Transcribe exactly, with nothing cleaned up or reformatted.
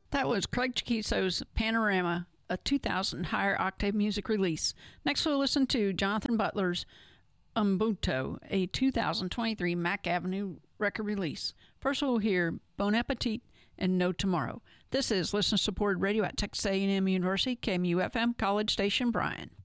That was Craig Chiquiso's Panorama, a two thousand higher octave music release. Next we'll listen to Jonathan Butler's Ubuntu, a two thousand twenty-three Mac Avenue record release. First we'll hear Bon Appetit and No Tomorrow. This is listener-supported radio at Texas A and M University, K M U F M, College Station, Bryan.